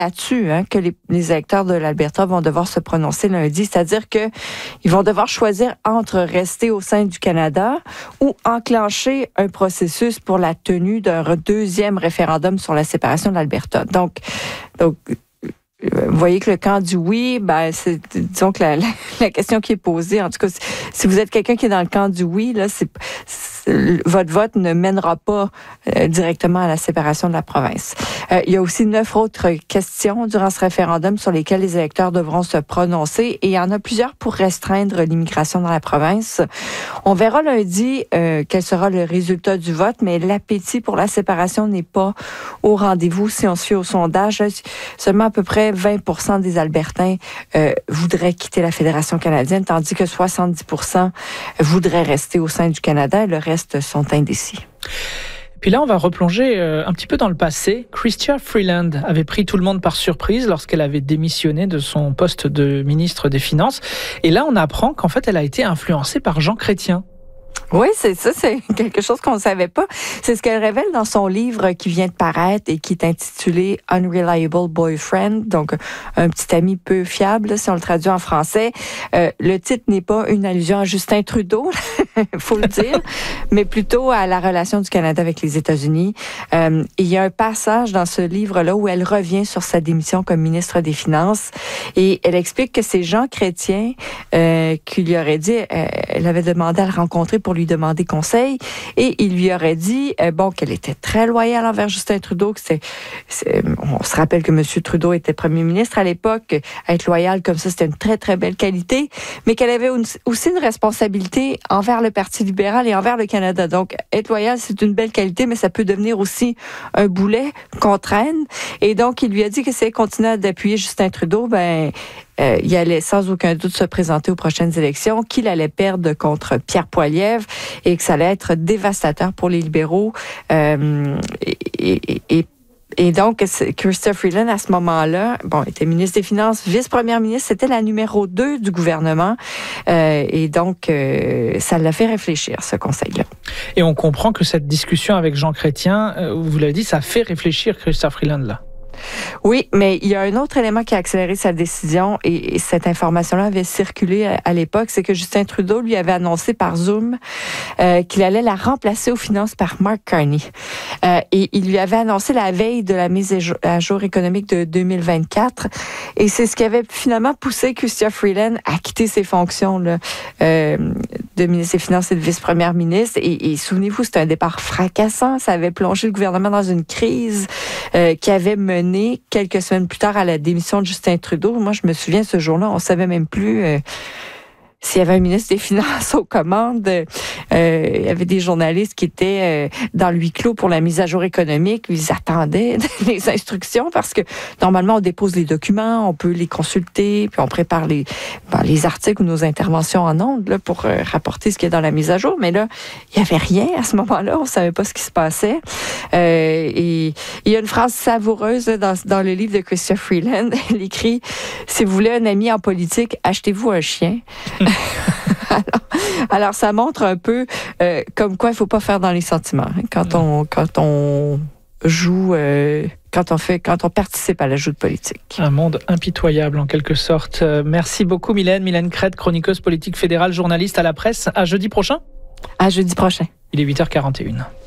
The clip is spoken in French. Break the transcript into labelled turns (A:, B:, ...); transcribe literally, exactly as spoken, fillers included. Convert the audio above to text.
A: là-dessus hein, que les, les électeurs de l'Alberta vont devoir se prononcer lundi, c'est-à-dire que ils vont devoir choisir entre rester au sein du Canada ou enclencher un processus pour la tenue d'un deuxième référendum sur la séparation de l'Alberta. Donc, donc vous voyez que le camp du oui, ben c'est disons que la, la, la question qui est posée, en tout cas, si, si vous êtes quelqu'un qui est dans le camp du oui, là, c'est, c'est votre vote ne mènera pas euh, directement à la séparation de la province. Euh, il y a aussi neuf autres questions durant ce référendum sur lesquelles les électeurs devront se prononcer, et il y en a plusieurs pour restreindre l'immigration dans la province. On verra lundi euh, quel sera le résultat du vote, mais l'appétit pour la séparation n'est pas au rendez-vous si on se fie au sondage. Seulement à peu près vingt pour cent des Albertains euh, voudraient quitter la Fédération canadienne, tandis que soixante-dix pour cent voudraient rester au sein du Canada. Le reste sont indécis.
B: Puis là, on va replonger euh, un petit peu dans le passé. Chrystia Freeland avait pris tout le monde par surprise lorsqu'elle avait démissionné de son poste de ministre des Finances. Et là, on apprend qu'en fait, elle a été influencée par Jean Chrétien.
A: Oui, c'est ça, c'est quelque chose qu'on ne savait pas. C'est ce qu'elle révèle dans son livre qui vient de paraître et qui est intitulé Unreliable Boyfriend, donc un petit ami peu fiable, si on le traduit en français. Euh, le titre n'est pas une allusion à Justin Trudeau, il faut le dire, mais plutôt à la relation du Canada avec les États-Unis. Euh, il y a un passage dans ce livre-là où elle revient sur sa démission comme ministre des Finances et elle explique que c'est Jean Chrétien euh, qui lui aurait dit, euh, elle avait demandé à le rencontrer pour lui demander conseil et il lui aurait dit euh, bon qu'elle était très loyale envers Justin Trudeau, que c'est, c'est on se rappelle que M. Trudeau était premier ministre à l'époque, être loyal comme ça c'était une très très belle qualité, mais qu'elle avait une, aussi une responsabilité envers le Parti libéral et envers le Canada. Donc être loyal c'est une belle qualité, mais ça peut devenir aussi un boulet qu'on traîne. Et donc il lui a dit que si elle continuait d'appuyer Justin Trudeau, ben Euh, il allait sans aucun doute se présenter aux prochaines élections, qu'il allait perdre contre Pierre Poilievre et que ça allait être dévastateur pour les libéraux. Euh, et, et, et Et donc, Chrystia Freeland, à ce moment-là, bon, était ministre des Finances, vice-première ministre, c'était la numéro deux du gouvernement. Euh, et donc, euh, ça l'a fait réfléchir, ce conseil-là.
B: Et on comprend que cette discussion avec Jean Chrétien, euh, vous l'avez dit, ça fait réfléchir Chrystia Freeland, là.
A: Oui, mais il y a un autre élément qui a accéléré sa décision et, et cette information-là avait circulé à, à l'époque, c'est que Justin Trudeau lui avait annoncé par Zoom euh, qu'il allait la remplacer aux finances par Mark Carney. Euh, et il lui avait annoncé la veille de la mise à jour économique de deux mille vingt-quatre et c'est ce qui avait finalement poussé Chrystia Freeland à quitter ses fonctions là, euh, de ministre des Finances et de vice-première ministre. Et, et souvenez-vous, c'était un départ fracassant. Ça avait plongé le gouvernement dans une crise euh, qui avait mené quelques semaines plus tard à la démission de Justin Trudeau. Moi, je me souviens, ce jour-là, on savait même plus euh, s'il y avait un ministre des Finances aux commandes. Euh, il y avait des journalistes qui étaient euh, dans le huis clos pour la mise à jour économique. Ils attendaient les instructions parce que normalement, on dépose les documents, on peut les consulter, puis on prépare les, ben, les articles ou nos interventions en ondes là, pour euh, rapporter ce qu'il y a dans la mise à jour. Mais là, il n'y avait rien à ce moment-là. On ne savait pas ce qui se passait. Euh, et il y a une phrase savoureuse là, dans, dans le livre de Chrystia Freeland. Elle écrit « Si vous voulez un ami en politique, achetez-vous un chien. » alors, alors, ça montre un peu euh, comme quoi il ne faut pas faire dans les sentiments. Hein, quand, on, quand on joue, euh, quand on fait, quand on participe à la joute politique.
B: Un monde impitoyable en quelque sorte. Euh, merci beaucoup Mylène. Mylène Crête, chroniqueuse politique fédérale, journaliste à la presse. À jeudi prochain.
A: À jeudi prochain.
B: Il est huit heures quarante et une.